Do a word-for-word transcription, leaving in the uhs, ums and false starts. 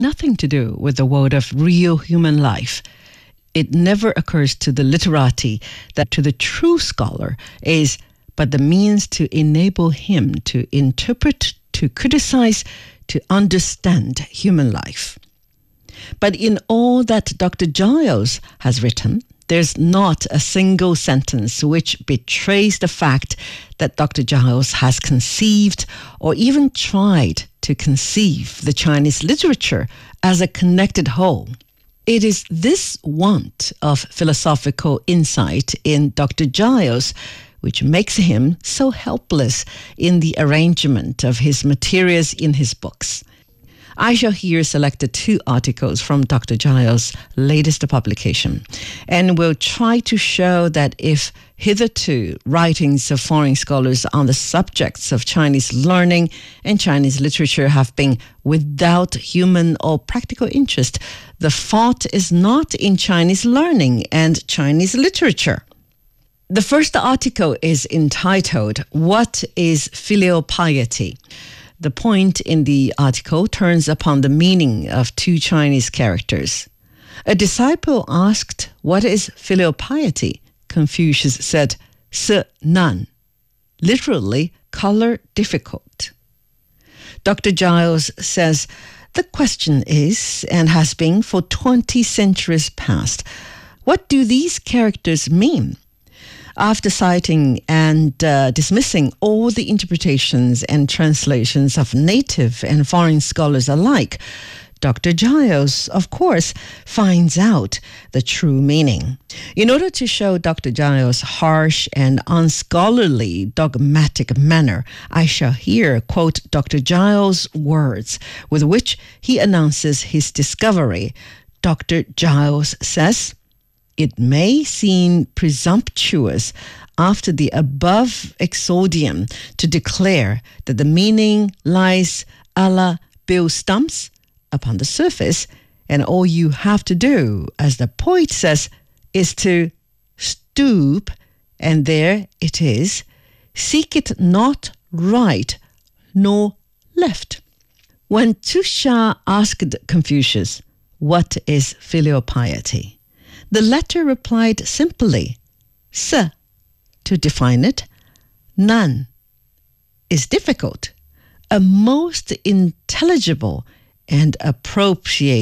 nothing to do with the world of real human life. It never occurs to the literati that to the true scholar is but the means to enable him to interpret, to criticize, to understand human life. But in all that Doctor Giles has written, there's not a single sentence which betrays the fact that Doctor Giles has conceived or even tried to conceive the Chinese literature as a connected whole. It is this want of philosophical insight in Doctor Giles which makes him so helpless in the arrangement of his materials in his books. I shall here select two articles from Doctor Giles' latest publication, and will try to show that if hitherto writings of foreign scholars on the subjects of Chinese learning and Chinese literature have been without human or practical interest, the fault is not in Chinese learning and Chinese literature. The first article is entitled, "What is Filial Piety?" The point in the article turns upon the meaning of two Chinese characters. A disciple asked, "What is filial piety?" Confucius said, "Se nan," literally, color difficult. Doctor Giles says, the question is, and has been for twenty centuries past, what do these characters mean? After citing and uh, dismissing all the interpretations and translations of native and foreign scholars alike, Doctor Giles, of course, finds out the true meaning. In order to show Doctor Giles' harsh and unscholarly dogmatic manner, I shall here quote Doctor Giles' words with which he announces his discovery. Doctor Giles says, "It may seem presumptuous after the above exordium to declare that the meaning lies a la Bill Stumps upon the surface, and all you have to do, as the poet says, is to stoop, and there it is. Seek it not right nor left." When Tu Sha asked Confucius, "What is filial piety?" the latter replied simply, "Se," to define it, "nan," is difficult, a most intelligible and appropriate